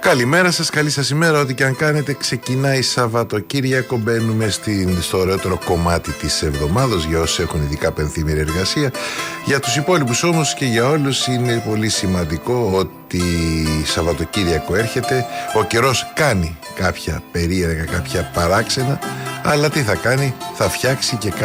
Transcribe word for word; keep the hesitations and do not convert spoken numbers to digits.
Καλημέρα σας, καλή σας ημέρα. Ό,τι και αν κάνετε, ξεκινάει Σαββατοκύριακο. Μπαίνουμε στην, στο ωραιότερο κομμάτι της εβδομάδος για όσους έχουν ειδικά πενθήμερη εργασία. Για τους υπόλοιπους όμως και για όλους είναι πολύ σημαντικό ότι Σαββατοκύριακο έρχεται. Ο καιρός κάνει κάποια περίεργα, κάποια παράξενα, αλλά τι θα κάνει, θα φτιάξει και